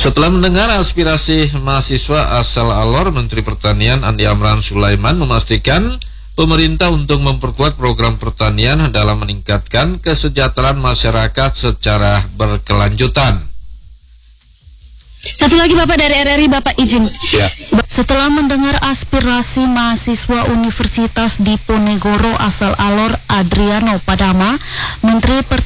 Setelah mendengar aspirasi mahasiswa asal Alor, Menteri Pertanian Andi Amran Sulaiman memastikan pemerintah untuk memperkuat program pertanian dalam meningkatkan kesejahteraan masyarakat secara berkelanjutan. Satu lagi Bapak dari RRI, Bapak izin. Ya. Setelah mendengar aspirasi mahasiswa Universitas Diponegoro asal Alor Adriano Padama, Menteri